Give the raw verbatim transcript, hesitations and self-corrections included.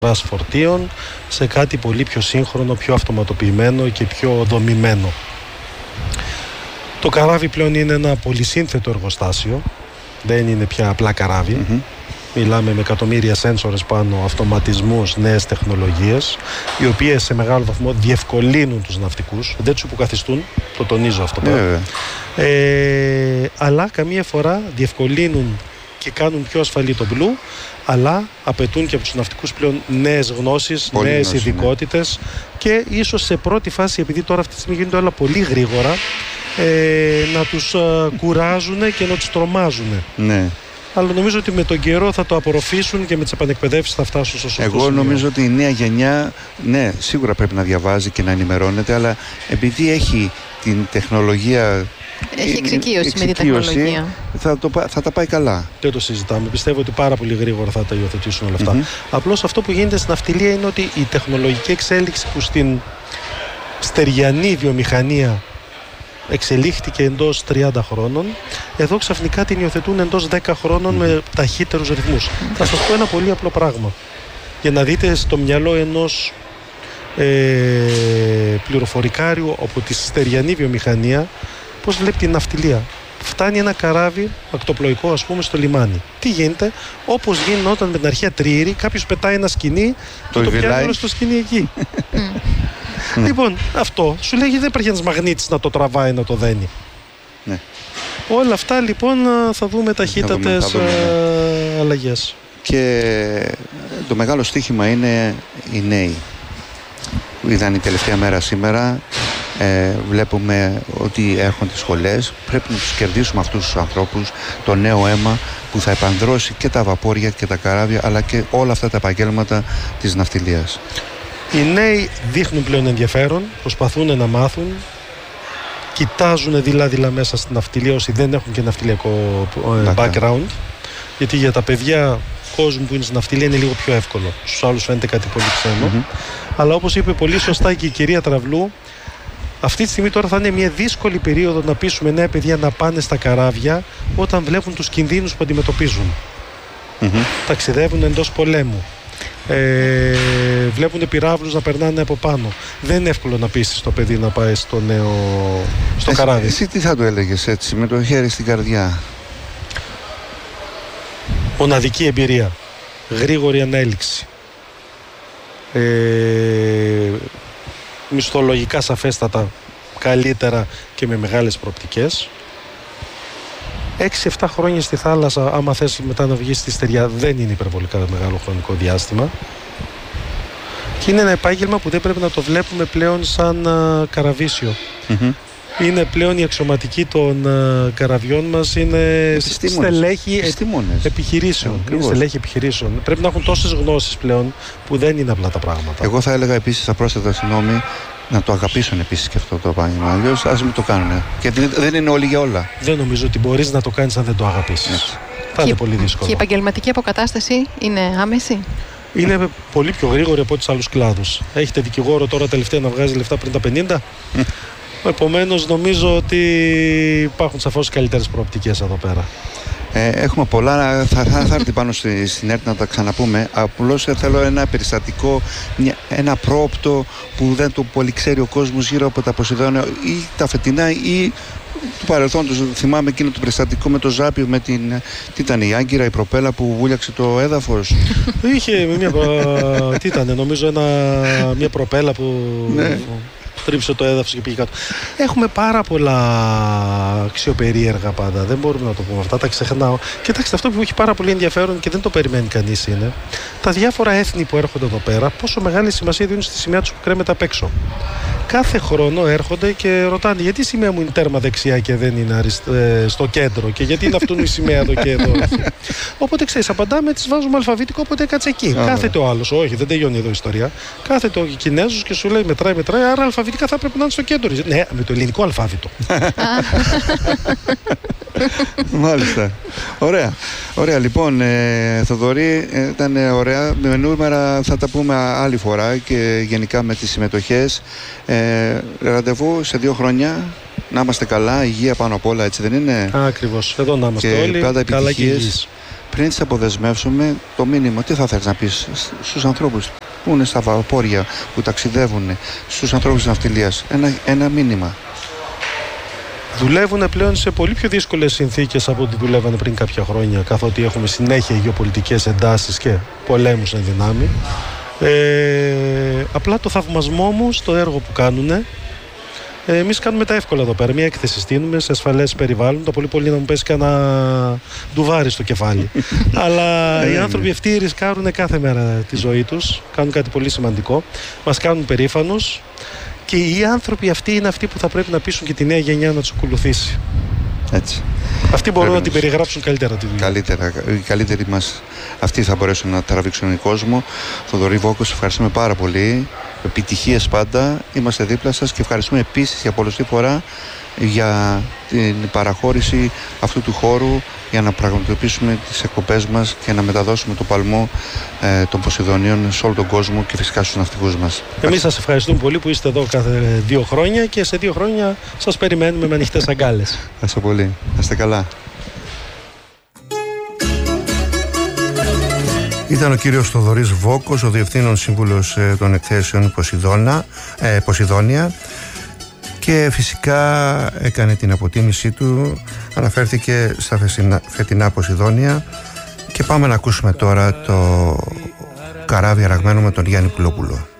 φορτίων σε κάτι πολύ πιο σύγχρονο, πιο αυτοματοποιημένο και πιο δομημένο. Το καράβι πλέον είναι ένα πολυσύνθετο εργοστάσιο, δεν είναι πια απλά καράβι. Mm-hmm. Μιλάμε με εκατομμύρια σένσορες πάνω, αυτοματισμούς, νέες τεχνολογίες, οι οποίες σε μεγάλο βαθμό διευκολύνουν τους ναυτικούς, δεν τους υποκαθιστούν, το τονίζω αυτό. Yeah. Ε, αλλά καμία φορά διευκολύνουν και κάνουν πιο ασφαλή το Blue, αλλά απαιτούν και από τους ναυτικούς πλέον νέες γνώσεις, πολύ νέες ειδικότητες, ναι. Και ίσως σε πρώτη φάση, επειδή τώρα αυτή τη στιγμή γίνεται όλα πολύ γρήγορα, ε, να τους α, κουράζουν και να τους τρομάζουν. Ναι. Αλλά νομίζω ότι με τον καιρό θα το απορροφήσουν και με τις επανεκπαιδεύσεις θα φτάσουν στο σωστό Εγώ σημείο. νομίζω ότι η νέα γενιά, ναι, σίγουρα πρέπει να διαβάζει και να ενημερώνεται, αλλά επειδή έχει την τεχνολογία. Έχει εξοικείωση με την τεχνολογία. Θα, το, θα τα πάει καλά. Δεν το συζητάμε. Πιστεύω ότι πάρα πολύ γρήγορα θα τα υιοθετήσουν όλα αυτά. Mm-hmm. Απλώς αυτό που γίνεται στην ναυτιλία είναι ότι η τεχνολογική εξέλιξη που στην στεριανή βιομηχανία εξελίχθηκε εντός τριάντα χρόνων, εδώ ξαφνικά την υιοθετούν εντός δέκα χρόνων mm. με ταχύτερους ρυθμούς. Mm. Θα σας πω ένα πολύ απλό πράγμα για να δείτε στο μυαλό ενός ε, πληροφορικάριου από τη στεριανή βιομηχανία πώς βλέπει την ναυτιλία. Φτάνει ένα καράβι ακτοπλοϊκό, ας πούμε, στο λιμάνι. Τι γίνεται? Όπως γινόταν με την αρχαία τριήρη, κάποιος πετάει ένα σκοινί το και το πιάνει όλο στο σκοινί εκεί. Ναι. Λοιπόν, αυτό σου λέγει δεν υπάρχει ένας μαγνήτης να το τραβάει, να το δένει. Ναι. Όλα αυτά λοιπόν θα δούμε ταχύτατες θα δούμε, θα δούμε. αλλαγές. Και το μεγάλο στοίχημα είναι οι νέοι. Είδαν η τελευταία μέρα σήμερα, ε, βλέπουμε ότι έρχονται σχολές. Πρέπει να τους κερδίσουμε αυτούς τους ανθρώπους, το νέο αίμα που θα επανδρώσει και τα βαπόρια και τα καράβια, αλλά και όλα αυτά τα επαγγέλματα της ναυτιλίας. Οι νέοι δείχνουν πλέον ενδιαφέρον, προσπαθούν να μάθουν, κοιτάζουν δειλά-δειλά μέσα στην ναυτιλία όσοι δεν έχουν και ναυτιλιακό background, γιατί για τα παιδιά κόσμου που είναι στην ναυτιλία είναι λίγο πιο εύκολο. Στους άλλους φαίνεται κάτι πολύ ξένο. Mm-hmm. Αλλά όπως είπε πολύ σωστά και η κυρία Τραυλού, αυτή τη στιγμή τώρα θα είναι μια δύσκολη περίοδο να πείσουμε νέα παιδιά να πάνε στα καράβια όταν βλέπουν τους κινδύνους που αντιμετωπίζουν. Mm-hmm. Ταξιδεύουν εντός πολέμου. Ε, βλέπουν πυράβλους να περνάνε από πάνω. Δεν είναι εύκολο να πείσεις το παιδί να πάει στο νέο στο εσύ, καράβι. Εσύ τι θα το έλεγες έτσι με το χέρι στην καρδιά? Μοναδική εμπειρία, γρήγορη ανέλυξη, ε, μισθολογικά σαφέστατα καλύτερα και με μεγάλες προοπτικές. έξι εφτά χρόνια στη θάλασσα, άμα θες μετά να βγεις στη στεριά, δεν είναι υπερβολικά μεγάλο χρονικό διάστημα. Και είναι ένα επάγγελμα που δεν πρέπει να το βλέπουμε πλέον σαν α, καραβίσιο. Mm-hmm. Είναι πλέον οι αξιωματικοί των α, καραβιών μας, είναι στελέχη επιχειρήσεων. Είναι στελέχη επιχειρήσεων. Πρέπει να έχουν τόσες γνώσεις πλέον που δεν είναι απλά τα πράγματα. Εγώ θα έλεγα επίσης, θα πρόσθετα συγγνώμη, να το αγαπήσουν επίσης και αυτό το επάγγελμα. Αλλιώς ας μην το κάνουν. Γιατί δεν είναι όλοι για όλα. Δεν νομίζω ότι μπορείς να το κάνεις αν δεν το αγαπήσεις. Θα είναι πολύ δύσκολο. Και η επαγγελματική αποκατάσταση είναι άμεση? Είναι πολύ πιο γρήγορη από τους άλλους κλάδους. Έχετε δικηγόρο τώρα τελευταία να βγάζει λεφτά πριν τα πενήντα. Επομένως νομίζω ότι υπάρχουν σαφώς καλύτερες προοπτικές εδώ πέρα. Ε, έχουμε πολλά, θα, θα, θα έρθει πάνω στη, στην ΕΡΤ να τα ξαναπούμε. Απλώς θέλω ένα περιστατικό, μια, ένα πρόοπτο που δεν το πολύ ξέρει ο κόσμος γύρω από τα Ποσειδώνια ή τα φετινά ή του παρελθόντος. Θυμάμαι εκείνο το περιστατικό με το Ζάπιο, με την, τι ήταν η Άγκυρα, η προπέλα που βούλιαξε το έδαφος. Είχε μια, τι ήταν, νομίζω ένα, μια προπέλα που... Ναι. Τρίψε το έδαφος και πήγε κάτω. Έχουμε πάρα πολλά αξιοπερίεργα πάντα. Δεν μπορούμε να το πούμε αυτά. Τα ξεχνάω. Κοιτάξτε, αυτό που έχει πάρα πολύ ενδιαφέρον και δεν το περιμένει κανείς είναι τα διάφορα έθνη που έρχονται εδώ πέρα, πόσο μεγάλη σημασία δίνουν στη σημαία τους που κρέμεται απ' έξω. Κάθε χρόνο έρχονται και ρωτάνε γιατί η σημαία μου είναι τέρμα δεξιά και δεν είναι αρισ... ε, στο κέντρο και γιατί είναι αυτόν η σημαία εδώ και εδώ. Οπότε ξέρεις, απαντάμε, τις βάζουμε αλφαβητικό, οπότε κάτσε εκεί. Ah, κάθεται ο άλλος, όχι, δεν τελειώνει εδώ η ιστορία. Κάθεται ο Κινέζος και σου λέει μετράει, μετράει, άρα αλφαβητικά θα πρέπει να είναι στο κέντρο. Ναι, με το ελληνικό αλφάβητο. Μάλιστα. Ωραία. Ωραία, λοιπόν, ε, Θοδωρή, ε, ήταν ωραία. Με νούμερα θα τα πούμε άλλη φορά και γενικά με τις συμμετοχές. Ε, ραντεβού σε δύο χρόνια. Να είμαστε καλά, υγεία πάνω απ' όλα, έτσι δεν είναι? Ακριβώς. Εδώ να είμαστε και όλοι πάντα καλά και υγιείς. πριν τις αποδεσμεύσουμε, το μήνυμα τι θα θέλεις να πεις στους ανθρώπους που είναι στα βαπόρια, που ταξιδεύουν, στους ανθρώπους της ναυτιλίας? Ένα, ένα μήνυμα. Δουλεύουν πλέον σε πολύ πιο δύσκολες συνθήκες από ό,τι δουλεύανε πριν κάποια χρόνια, καθότι έχουμε συνέχεια γεωπολιτικές εντάσεις και πολέμους εν δυνάμει. Ε, απλά το θαυμασμό μου στο έργο που κάνουν. Ε, εμείς κάνουμε τα εύκολα εδώ πέρα. Μια έκθεση στείλουμε σε ασφαλές περιβάλλον. Το πολύ πολύ να μου πέσει κανένα ντουβάρι στο κεφάλι. Αλλά οι άνθρωποι αυτοί ρισκάρουν κάθε μέρα τη ζωή τους. Κάνουν κάτι πολύ σημαντικό. Μας κάνουν περήφανους. Και οι άνθρωποι αυτοί είναι αυτοί που θα πρέπει να πείσουν και τη νέα γενιά να τους ακολουθήσει. Έτσι. Αυτοί μπορούν να την περιγράψουν καλύτερα τη δουλειά. Καλύτερα, οι καλύτεροι μας αυτοί θα μπορέσουν να τραβήξουν τον κόσμο. Θοδωρή Βόκο, ευχαριστούμε πάρα πολύ. Επιτυχίες πάντα. Είμαστε δίπλα σας και ευχαριστούμε επίσης για πολλωστή φορά για την παραχώρηση αυτού του χώρου για να πραγματοποιήσουμε τις εκπομπές μας και να μεταδώσουμε το παλμό ε, των Ποσειδωνίων σε όλο τον κόσμο και φυσικά στους ναυτικούς μας. Εμείς σας ευχαριστούμε πολύ που είστε εδώ κάθε δύο χρόνια και σε δύο χρόνια σας περιμένουμε με ανοιχτές αγκάλες. Ευχαριστώ πολύ. Να είστε καλά. Ήταν ο κύριος Θοδωρής Βόκος, ο Διευθύνων Σύμβουλος ε, των Εκθέσεων Ποσειδώνα, ε, Ποσειδώνια, και φυσικά έκανε την αποτίμησή του, αναφέρθηκε στα φετινά, φετινά Ποσειδώνια. Και πάμε να ακούσουμε τώρα το καράβι αραγμένο με τον Γιάννη Πουλόπουλο.